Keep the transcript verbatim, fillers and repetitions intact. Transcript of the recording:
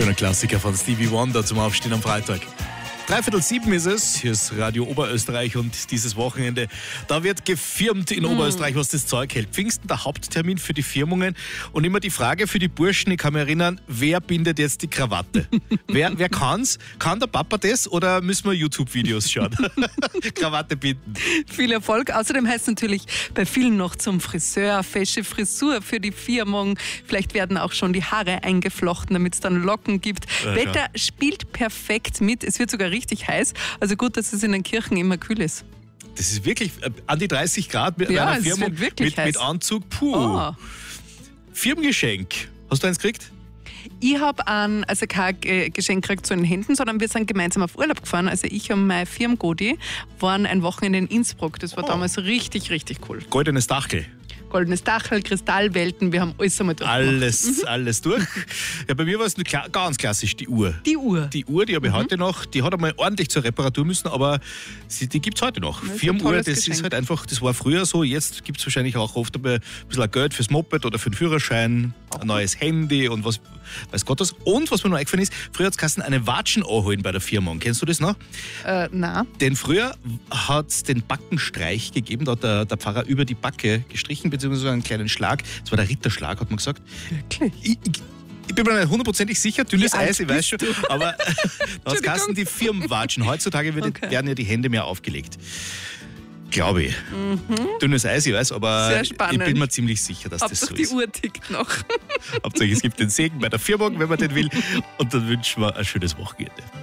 Schöner Klassiker von Stevie Wonder zum Aufstehen am Freitag. Dreiviertel sieben ist es, hier ist Radio Oberösterreich und dieses Wochenende, da wird gefirmt in mm. Oberösterreich, was das Zeug hält. Pfingsten der Haupttermin für die Firmungen und immer die Frage für die Burschen, ich kann mich erinnern, wer bindet jetzt die Krawatte? wer wer kann's? Kann der Papa das oder müssen wir YouTube-Videos schauen? Krawatte binden. Viel Erfolg. Außerdem heißt es natürlich bei vielen noch zum Friseur, fesche Frisur für die Firmung. Vielleicht werden auch schon die Haare eingeflochten, damit es dann Locken gibt. Ja, Wetter ja. spielt perfekt mit. Es wird sogar richtig heiß. Also gut, dass es in den Kirchen immer kühl ist. Das ist wirklich äh, an die dreißig Grad mit ja, einer Firmung mit, mit Anzug. Puh. Oh. Firmengeschenk. Hast du eins gekriegt? Ich habe ein, also kein Geschenk gekriegt zu den Händen, sondern wir sind gemeinsam auf Urlaub gefahren. Also ich und mein Firmengodi waren ein Wochenende in Innsbruck. Das war oh. damals richtig, richtig cool. Goldenes Dachel. Goldenes Dachel, Kristallwelten, wir haben alles einmal durch. Alles, mhm. alles durch. Ja, bei mir war es ganz klassisch die Uhr. Die Uhr? Die Uhr, die habe ich mhm. heute noch. Die hat einmal ordentlich zur Reparatur müssen, aber sie, die gibt es heute noch. Das Firmenuhr, das Geschenk. ist halt einfach, das war früher so. Jetzt gibt es wahrscheinlich auch oft ein bisschen Geld fürs Moped oder für den Führerschein, ein neues Handy und was, weiß Gott was. Und was mir noch eingefallen ist, früher hat es einen Watschen anholen bei der Firma. Kennst du das noch? Äh, nein. Denn früher hat es den Backenstreich gegeben, da hat der, der Pfarrer über die Backe gestrichen, beziehungsweise einen kleinen Schlag. Das war der Ritterschlag, hat man gesagt. Wirklich? Ich, ich, ich bin mir nicht hundertprozentig sicher, dünnes Eis, ich weiß schon, aber da kassen die Firmenwatschen. Heutzutage wird, okay. werden ja die Hände mehr aufgelegt. Glaube ich. Mhm. Dünnes Eis, ich weiß, aber ich bin mir ziemlich sicher, dass Hauptsache das so die ist. Uhr tickt noch. Hauptsache es gibt den Segen bei der Firmung, wenn man den will. Und dann wünschen wir ein schönes Wochenende.